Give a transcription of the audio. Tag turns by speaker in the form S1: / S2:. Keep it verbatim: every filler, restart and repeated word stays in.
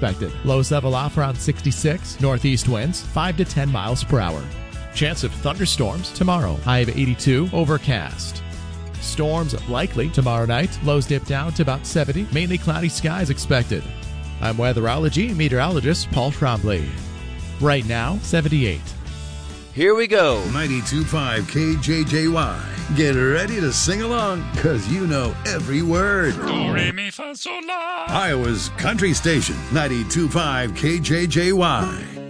S1: expected. Lows level off around sixty-six. Northeast winds five to ten miles per hour. Chance of thunderstorms tomorrow. High of eighty-two. Overcast. Storms likely tomorrow night. Lows dip down to about seventy. Mainly cloudy skies expected. I'm weatherology meteorologist Paul Trombley. Right now, seventy-eight.
S2: Here we go.
S3: ninety-two point five K J J Y. Get ready to sing along, because you know every word.
S4: Do, re, mi, fa, sol, la.
S3: Iowa's country station, ninety-two point five K J J Y.